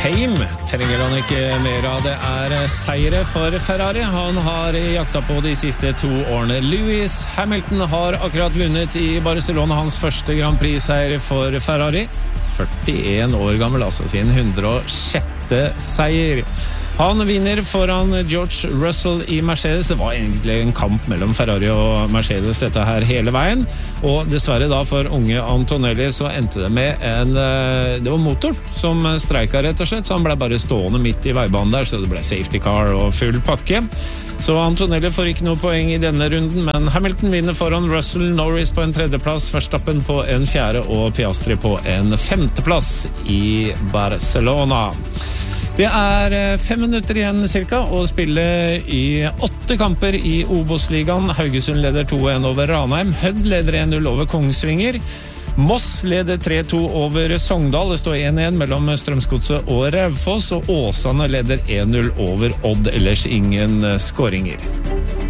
Tame trenger han ikke mer av. Det seire for Ferrari. Han har jakta på de siste 2 årene. Lewis Hamilton har akkurat vunnet i Barcelona, hans første Grand Prix-seier for Ferrari. 41 år gammel, altså sin 106. seier. Han vinner foran George Russell i Mercedes. Det var egentlig en kamp mellom Ferrari og Mercedes dette her hele veien, og dessverre da for unge Antonelli så endte det med det var motor som streika rett og slett, så han ble bare stående midt i veibanen der, så det ble safety car og full pakke. Så Antonelli får ikke noe poeng i denne runden, men Hamilton vinner foran Russell, Norris på en 3. plass, Verstappen på en 4. og Piastri på en 5. plass i Barcelona. Det 5 minutter igjen cirka å spille i 8 kamper i Obos-ligaen. Haugesund leder 2-1 over Ranheim. Hødd leder 1-0 over Kongsvinger. Moss leder 3-2 over Sogndal. Det står 1-1 mellom Strømsgodset og Raufoss, og Åsane leder 1-0 over Odd, ellers ingen skåringer.